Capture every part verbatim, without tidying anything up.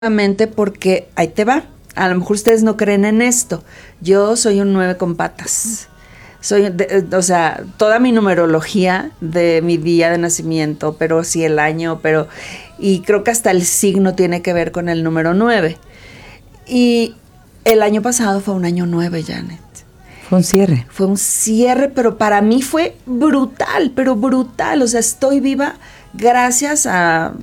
Mente porque ahí te va. A lo mejor ustedes no creen en esto. Yo soy un nueve con patas. Soy, de, o sea, toda mi numerología de mi día de nacimiento, pero sí el año, pero y creo que hasta el signo tiene que ver con el número nueve. Y el año pasado fue un año nueve, Janet. Fue un cierre. Fue un cierre, pero para mí fue brutal, pero brutal. O sea, estoy viva gracias a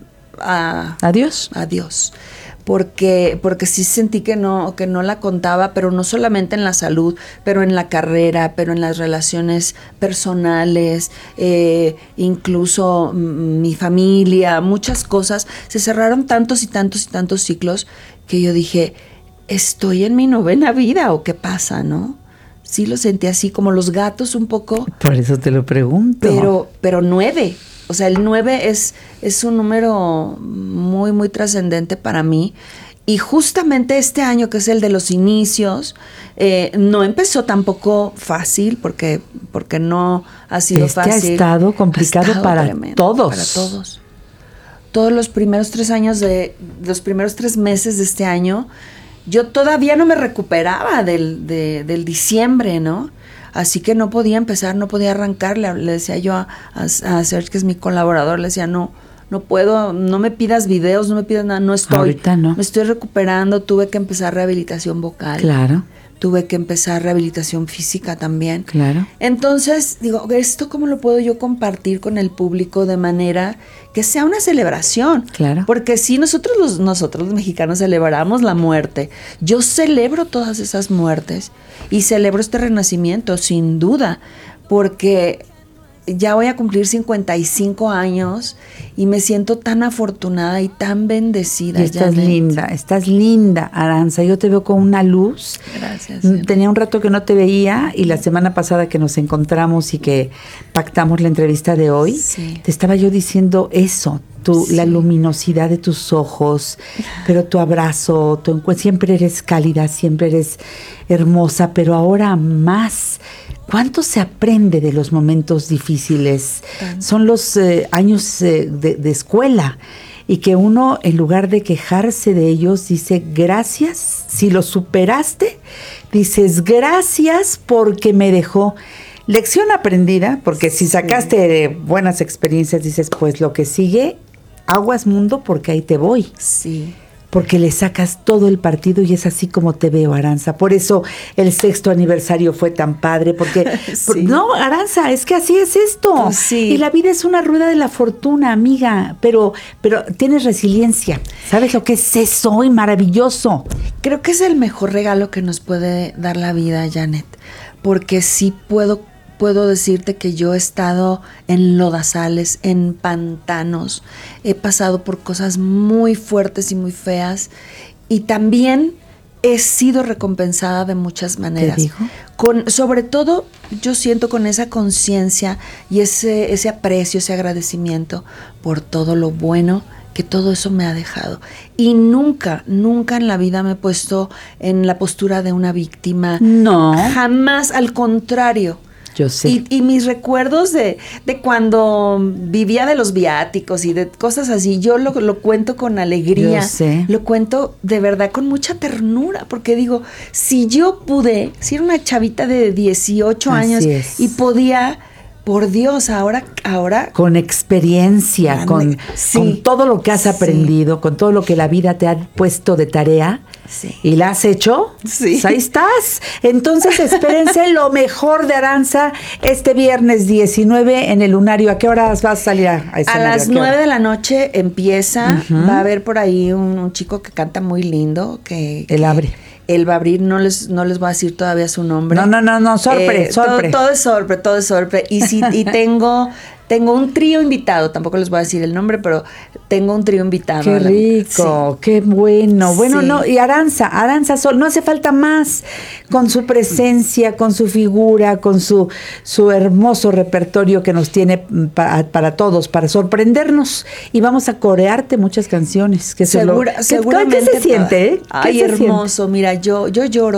a, a Dios. A Dios. Porque, porque sí sentí que no, que no la contaba, pero no solamente en la salud, pero en la carrera, pero en las relaciones personales, eh, incluso m- mi familia, muchas cosas. Se cerraron tantos y tantos y tantos ciclos que yo dije, ¿estoy en mi novena vida o qué pasa, no? Sí lo sentí así, como los gatos un poco. Por eso te lo pregunto. Pero, pero nueve. O sea, el nueve es, es un número muy, muy trascendente para mí. Y justamente este año, que es el de los inicios, eh, no empezó tampoco fácil, porque, porque no ha sido este fácil. ha estado complicado ha estado para tremendo, todos. Para todos. Todos los primeros tres años de, los primeros tres meses de este año, yo todavía no me recuperaba del, de, del diciembre, ¿no? Así que no podía empezar, no podía arrancar. Le, le decía yo a, a, a Serge, que es mi colaborador, le decía, no, no puedo, no me pidas videos, no me pidas nada, no estoy. Ahorita no. Me estoy recuperando, tuve que empezar rehabilitación vocal. Claro. Tuve que empezar rehabilitación física también. Claro. Entonces, digo, ¿esto cómo lo puedo yo compartir con el público de manera que sea una celebración? Claro. Porque sí, nosotros los, nosotros los mexicanos celebramos la muerte. Yo celebro todas esas muertes y celebro este renacimiento, sin duda, porque ya voy a cumplir cincuenta y cinco años y me siento tan afortunada y tan bendecida. Y estás Janet. linda, estás linda, Aranza. Yo te veo con una luz. Gracias. Tenía un rato que no te veía y la semana pasada que nos encontramos y que pactamos la entrevista de hoy, Sí. te estaba yo diciendo eso, tu, Sí. la luminosidad de tus ojos, pero tu abrazo, tu encuentro, siempre eres cálida, siempre eres hermosa, pero ahora más. ¿Cuánto se aprende de los momentos difíciles? Tanto. Son los eh, años eh, de, de escuela y que uno, en lugar de quejarse de ellos, dice gracias. Si lo superaste, dices gracias porque me dejó. Lección aprendida, porque si sacaste buenas experiencias, dices pues lo que sigue, aguas mundo porque ahí te voy. Sí. Porque le sacas todo el partido y es así como te veo, Aranza. Por eso el sexto aniversario fue tan padre, porque Sí. por, no, Aranza, es que así es esto. Sí. Y la vida es una rueda de la fortuna, amiga, pero, pero tienes resiliencia. ¿Sabes lo que es eso? Y maravilloso. Creo que es el mejor regalo que nos puede dar la vida, Janet, porque sí puedo puedo decirte que yo he estado en lodazales, en pantanos, he pasado por cosas muy fuertes y muy feas y también he sido recompensada de muchas maneras. ¿Te digo? Con, sobre todo, yo siento con esa conciencia y ese, ese aprecio, ese agradecimiento por todo lo bueno que todo eso me ha dejado. Y nunca, nunca en la vida me he puesto en la postura de una víctima. No. Jamás, al contrario. Yo sé. Y, y mis recuerdos de, de cuando vivía de los viáticos y de cosas así, yo lo, lo cuento con alegría. Yo sé. Lo cuento de verdad con mucha ternura, porque digo, si yo pude, si era una chavita de dieciocho Así años es. y podía, por Dios, ahora, ahora Con experiencia, Ande, con, sí, con todo lo que has sí. aprendido, con todo lo que la vida te ha puesto de tarea. Sí. ¿Y la has hecho? Sí. Pues ahí estás. Entonces espérense lo mejor de Aranza este viernes diecinueve en el Lunario. ¿A qué horas vas a salir a, a A escenario? las ¿A qué hora? nueve de la noche empieza, Ujú. va a haber por ahí un, un chico que canta muy lindo, que... Él que- abre. Él va a abrir, no les, no les voy a decir todavía su nombre. No, no, no, no, sorpre, Eh, sorpre. Todo, todo es sorpre, todo es sorpre. Y si, y tengo, tengo un trío invitado, tampoco les voy a decir el nombre, pero tengo un trío invitado. Qué rico, Sí. qué bueno. Bueno, Sí. no, y Aranza, Aranza Sol, no hace falta más con su presencia, con su figura, con su, su hermoso repertorio que nos tiene para, para todos, para sorprendernos. Y vamos a corearte muchas canciones. Que eso es lo- Segura, ¿Qué- seguramente. ¿Qué se siente? eh? ¿Qué Ay, se siente? hermoso. Mira, yo, yo lloro.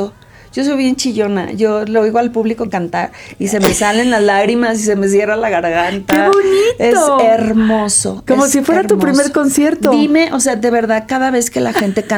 Yo soy bien chillona, yo lo oigo al público cantar y se me salen las lágrimas y se me cierra la garganta. ¡Qué bonito! Es hermoso. Como es si fuera hermoso. tu primer concierto. Dime, o sea, de verdad, cada vez que la gente canta